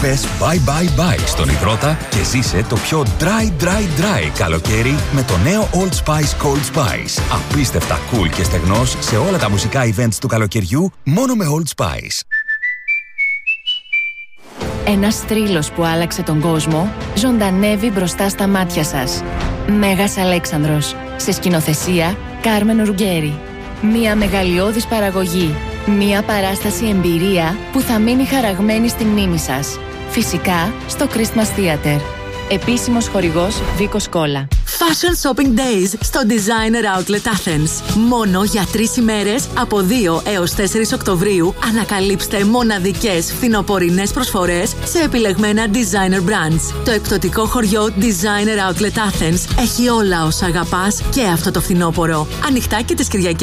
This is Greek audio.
Πες bye bye bye στον υδρότα και ζήσε το πιο dry καλοκαίρι με το νέο Old Spice Cold Spice. Απίστευτα cool και στεγνός σε όλα τα μουσικά events του καλοκαιριού μόνο με Old Spice. Ένας θρύλος που άλλαξε τον κόσμο ζωντανεύει μπροστά στα μάτια σας. Μέγας Αλέξανδρος, σε σκηνοθεσία Κάρμεν Ρουγκέρι. Μια μεγαλειώδης παραγωγή, μια παράσταση εμπειρία που θα μείνει χαραγμένη στη μνήμη σας. Φυσικά στο Christmas Theater. Επίσημος χορηγός Βίκος Κόλλα. Fashion Shopping Days στο Designer Outlet Athens. Μόνο για 3 ημέρες από 2 έως 4 Οκτωβρίου ανακαλύψτε μοναδικές φθινοπορεινές προσφορές σε επιλεγμένα designer brands. Το εκπτωτικό χωριό Designer Outlet Athens έχει όλα όσα αγαπάς και αυτό το φθινόπωρο. Ανοιχτά και τις Κυριακές